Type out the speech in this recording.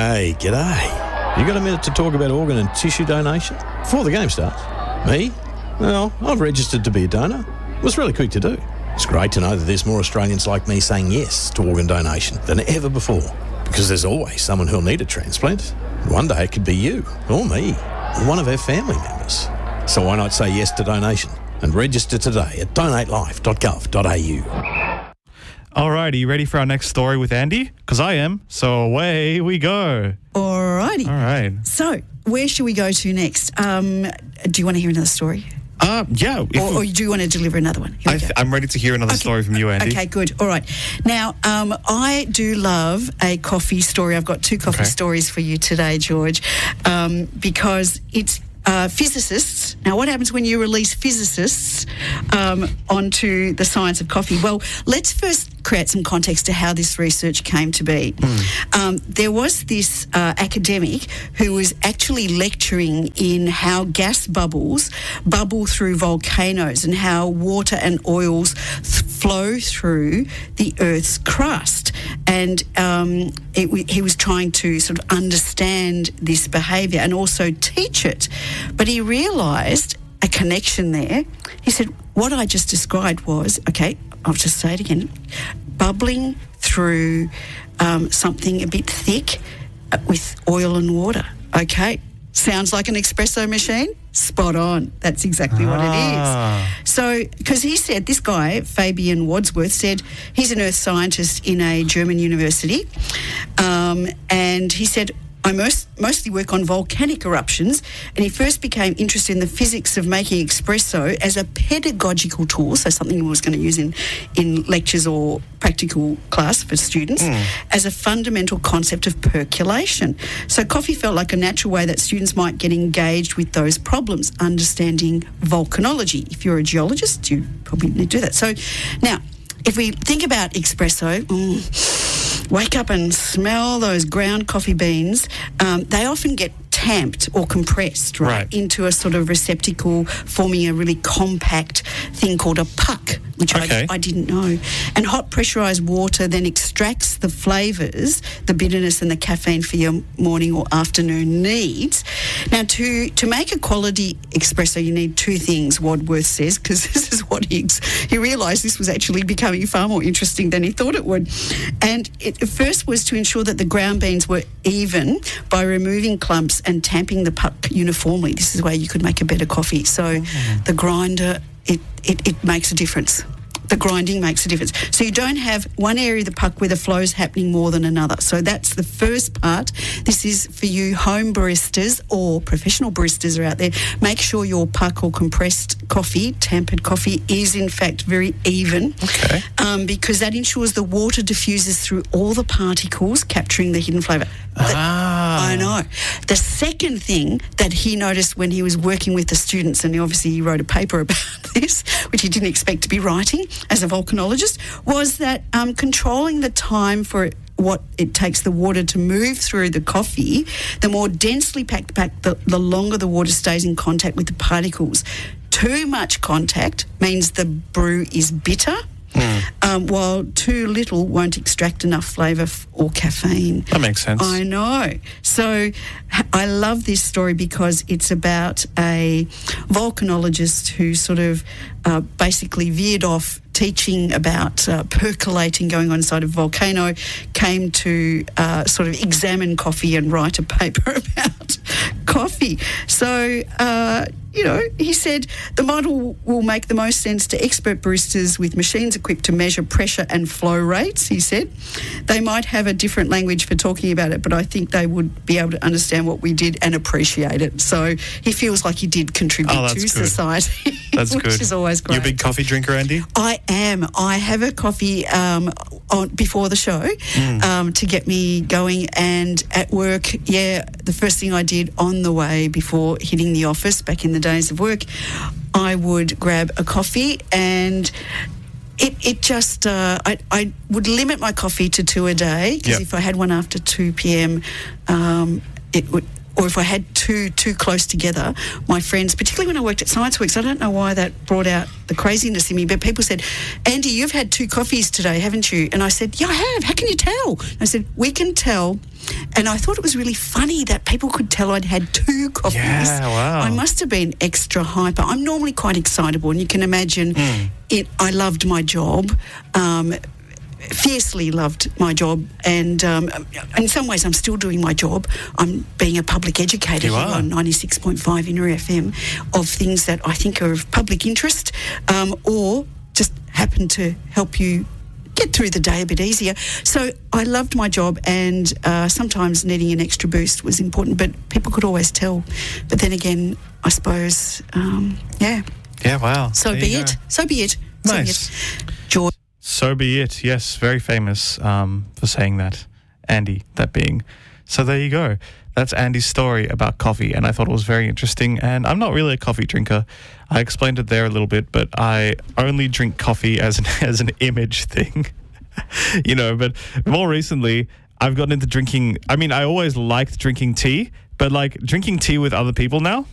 Hey, g'day. You got a minute to talk about organ and tissue donation? Before the game starts. Me? Well, I've registered to be a donor. It was really quick to do. It's great to know that there's more Australians like me saying yes to organ donation than ever before, because there's always someone who'll need a transplant. One day it could be you, or me, or one of our family members. So why not say yes to donation and register today at donatelife.gov.au. All right, are you ready for our next story with Andy? Because I am. So away we go. All righty. All right. So where should we go to next? Do you want to hear another story? Yeah. Or do you want to deliver another one? I'm ready to hear another story from you, Andy. Okay, good. All right. Now, I do love a coffee story. I've got two coffee stories for you today, George, because it's physicists. Now, what happens when you release physicists onto the science of coffee? Well, let's first create some context to how this research came to be. There was this academic who was actually lecturing in how gas bubbles bubble through volcanoes and how water and oils flow through the Earth's crust. And he was trying to sort of understand this behaviour and also teach it. But he realised a connection there. He said, what I just described was, okay, I'll just say it again, bubbling through something a bit thick with oil and water. Okay, sounds like an espresso machine? Spot on. That's exactly what it is. So, because he said, this guy, Fabian Wadsworth, said he's an earth scientist in a German university, and he said, I mostly work on volcanic eruptions, and he first became interested in the physics of making espresso as a pedagogical tool, so something he was going to use in lectures or practical class for students, as a fundamental concept of percolation. So coffee felt like a natural way that students might get engaged with those problems, understanding volcanology. If you're a geologist, you probably need to do that. So now, if we think about espresso, wake up and smell those ground coffee beans, they often get tamped or compressed, right, into a sort of receptacle, forming a really compact thing called a puck, which I didn't know. And hot pressurised water then extracts the flavours, the bitterness and the caffeine for your morning or afternoon needs. Now, to make a quality espresso, you need two things, Wadsworth says, because this is what he realised this was actually becoming far more interesting than he thought it would. And it first was to ensure that the ground beans were even by removing clumps and tamping the puck uniformly. This is where you could make a better coffee. So the grinder, it makes a difference. The grinding makes a difference. So you don't have one area of the puck where the flow's happening more than another. So that's the first part. This is for you home baristas or professional baristas are out there. Make sure your puck or compressed coffee, tampered coffee, is in fact very even. Okay. Because that ensures the water diffuses through all the particles, capturing the hidden flavour. I know. The second thing that he noticed when he was working with the students, and obviously he wrote a paper about this, which he didn't expect to be writing as a volcanologist, was that controlling the time for what it takes the water to move through the coffee, the more densely packed the longer the water stays in contact with the particles. Too much contact means the brew is bitter, while too little won't extract enough flavour or caffeine. That makes sense. I know. So I love this story because it's about a volcanologist who sort of basically veered off teaching about percolating going on inside a volcano, came to sort of examine coffee and write a paper about coffee. So, he said the model will make the most sense to expert baristas with machines equipped to measure pressure and flow rates, he said. They might have a different language for talking about it, but I think they would be able to understand what we did and appreciate it. So he feels like he did contribute to society. That's which good. Is always great. You a big coffee drinker, Andy? I am. I have a coffee before the show to get me going, and at work, the first thing I did on the way before hitting the office back in the days of work, I would grab a coffee, and it just I would limit my coffee to 2 a day, because if I had one after 2 p.m, or if I had two too close together, my friends, particularly when I worked at Science Works, I don't know why that brought out the craziness in me, but people said, Andy, you've had 2 coffees today, haven't you? And I said, yeah, I have. How can you tell? I said, we can tell. And I thought it was really funny that people could tell I'd had 2 coffees. Yeah, wow. I must have been extra hyper. I'm normally quite excitable, and you can imagine I loved my job. Fiercely loved my job, and in some ways I'm still doing my job. I'm being a public educator here on 96.5 Inner FM of things that I think are of public interest, or just happen to help you get through the day a bit easier. So I loved my job, and sometimes needing an extra boost was important, but people could always tell. But then again, I suppose, Yeah, wow. So be it. So be it. Nice. George. So be it. Yes, very famous for saying that. Andy, that being. So there you go. That's Andy's story about coffee, and I thought it was very interesting. And I'm not really a coffee drinker. I explained it there a little bit, but I only drink coffee as an image thing. But more recently, I've gotten into drinking. I mean, I always liked drinking tea, but like drinking tea with other people now,